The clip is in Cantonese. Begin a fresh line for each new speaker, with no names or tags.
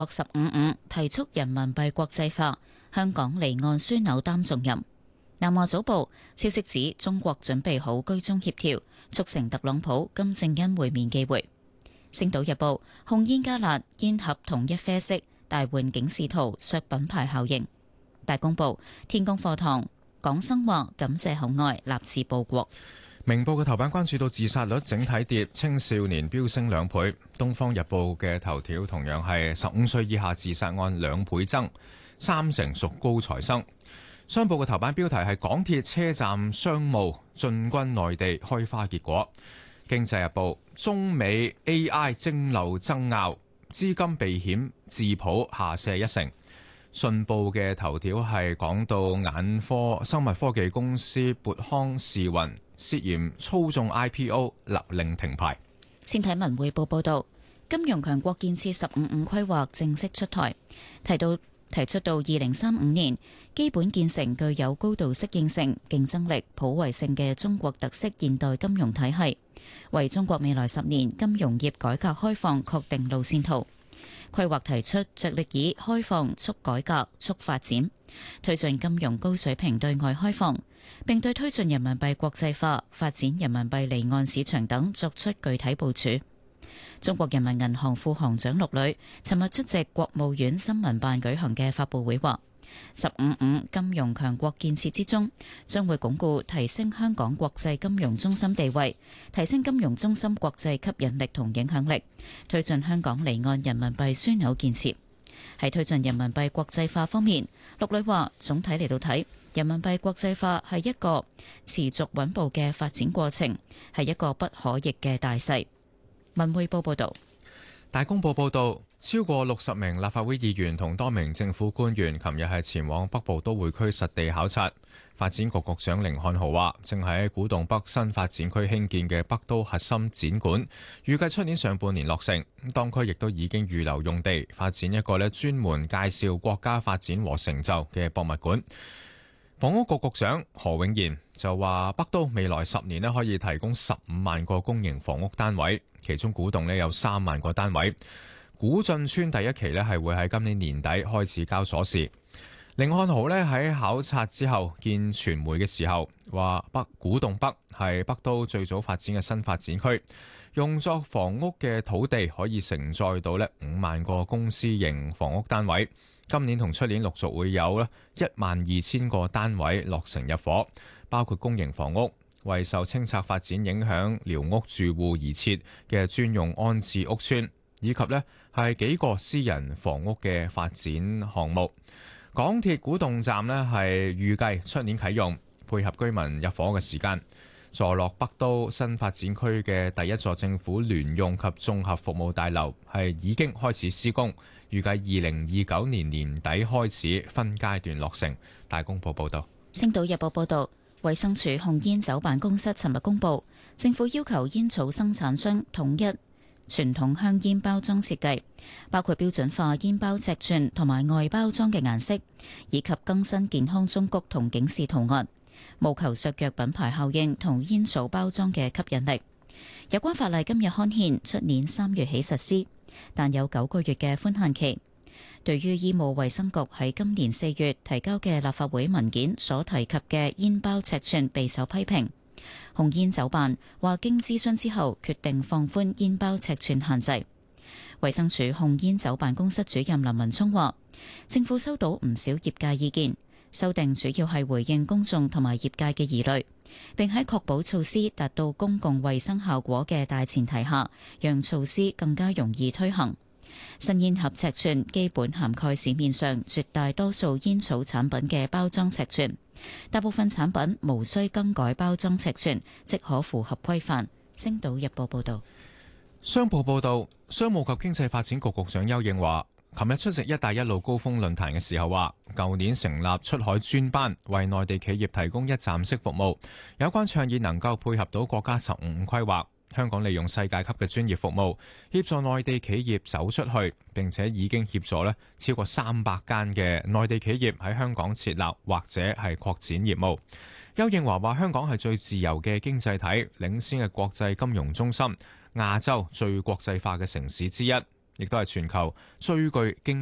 15提速人民幣國際化，香港離岸樞紐擔重任。南華早報消息指，中國準備好居中協調，促成特朗普金正恩會面機會。星島日報控煙加辣，煙盒統一啡色，大換警示圖削品牌效應。大公報天宮課堂港生話感謝厚愛，立志報國。
明報嘅頭版關注到自殺率整體跌，青少年飆升2倍。東方日報嘅頭條同樣係15歲以下自殺案2倍增，30%屬高材生。商報嘅頭版標題係港鐵車站商務進軍內地開花結果。經濟日報中美 AI 蒸餾爭拗，資金避險智普下瀉1成。信報嘅頭條係講到眼科生物科技公司渤康視雲涉嫌操縱 IPO 勒令停牌。
先睇文匯報報道，金融強國建設15規劃正式出台，提出到2035年，基本建成具有高度適應性、競爭力、普惠性嘅中國特色現代金融體系，為中國未來10年金融業改革開放確定路線圖。規劃提出着力以開放促改革促發展，推進金融高水平對外開放，並對推進人民幣國際化、發展人民幣離岸市場等作出具體部署。中國人民銀行副行長陸磊尋日出席國務院新聞辦舉行嘅發佈會話，15金融強國建設之中，將會鞏固提升香港國際金融中心地位，提升金融中心國際吸引力同影響力，推進香港離岸人民幣樞紐建設。喺推進人民幣國際化方面，陸磊話總體嚟到睇，人民幣國際化係一個持續穩步嘅發展過程，係一個不可逆嘅大勢。文匯報報道。
大公報報道，超過60名立法會議員同多名政府官員琴日係前往北部都會區實地考察。發展局局長甯漢豪話，正喺古洞北新發展區興建嘅北都核心展館，預計出年上半年落成。當區亦都已經預留用地，發展一個專門介紹國家發展和成就嘅博物館。房屋局局長何永賢就話，北都未來10年可以提供15萬個公營房屋單位，其中古洞有3萬個單位。古晉村第一期係會喺今年年底開始交鎖匙。甯漢豪喺考察之後見傳媒嘅時候話，古洞北係北都最早發展嘅新發展區，用作房屋嘅土地可以承載到5萬個公私營房屋單位。今年同出年陸續會有12000個單位落成入伙，包括公營房屋，為受清拆發展影響寮屋住戶而設嘅專用安置屋邨，以及係幾個私人房屋嘅發展項目。港鐵古洞站係預計出年啟用，配合居民入伙嘅時間。坐落北都新發展區嘅第一座政府聯用及綜合服務大樓係已經開始施工，預計2029年年底開始分階段落成。大公報報道。
星島日報報道，衛生署控煙酒辦公室尋日公佈，政府要求煙草生產商統一傳統香煙包裝設計，包括標準化煙包尺寸同埋外包裝嘅顏色，以及更新健康忠告同警示圖案，務求削弱品牌效應同煙草包裝嘅吸引力。有關法例今日刊憲，出年3月起實施，但有9個月嘅寬限期。對於醫務衛生局喺今年4月提交嘅立法會文件所提及嘅煙包尺寸備受批評，控煙酒辦話經諮詢之後決定放寬煙包尺寸限制。衛生署控煙酒辦公室主任林文聰話，政府收到唔少業界意見，修訂主要係回應公眾同埋業界嘅疑慮，並喺確保措施達到公共衛生效果嘅大前提下，讓措施更加容易推行。新煙盒尺寸基本涵蓋市面上絕大多數煙草產品嘅包裝尺寸，大部分產品無需更改包裝尺寸，即可符合規範。星島日報報道。
商報報道，商務及經濟發展局局長邱應華琴日出席一帶一路高峰論壇嘅時候話，舊年成立出海專班，為內地企業提供一站式服務，有關倡議能夠配合到國家15規劃。香港利用世界級嘅專業服務協助內地企業走出去，並且已經協助超過300間嘅內地企業喺香港設立或者係擴展業務。邱應華話，香港係最自由嘅經濟體，領先嘅國際金融中心，亞洲最國際化嘅城市之一。 亦都係全球最具經